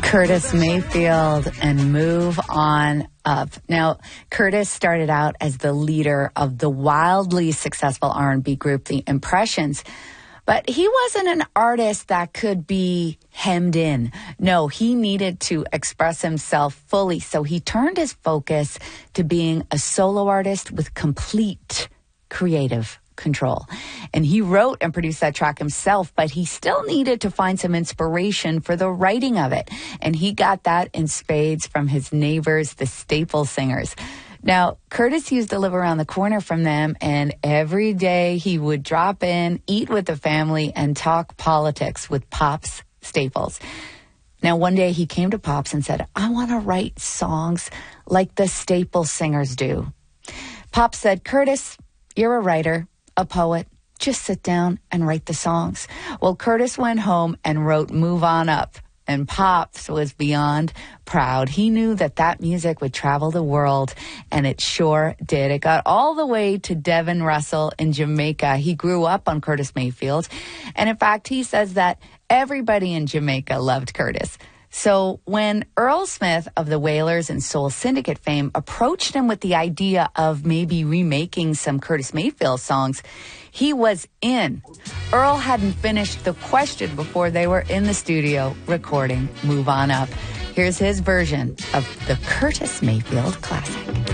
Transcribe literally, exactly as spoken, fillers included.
Curtis Mayfield and Move On Up. Now, Curtis started out as the leader of the wildly successful R and B group, The Impressions. But he wasn't an artist that could be hemmed in. No, he needed to express himself fully. So he turned his focus to being a solo artist with complete creative control. And he wrote and produced that track himself, but he still needed to find some inspiration for the writing of it. And he got that in spades from his neighbors, the Staple Singers. Now, Curtis used to live around the corner from them, and every day he would drop in, eat with the family, and talk politics with Pops Staples. Now, one day he came to Pops and said, I want to write songs like the Staple Singers do. Pops said, Curtis, you're a writer, a poet. Just sit down and write the songs. Well, Curtis went home and wrote Move On Up. And Pops was beyond proud. He knew that that music would travel the world, and it sure did. It got all the way to Devin Russell in Jamaica. He grew up on Curtis Mayfield. And in fact, he says that everybody in Jamaica loved Curtis. So when Earl Smith of the Wailers and Soul Syndicate fame approached him with the idea of maybe remaking some Curtis Mayfield songs, he was in. Earl hadn't finished the question before they were in the studio recording Move On Up. Here's his version of the Curtis Mayfield classic.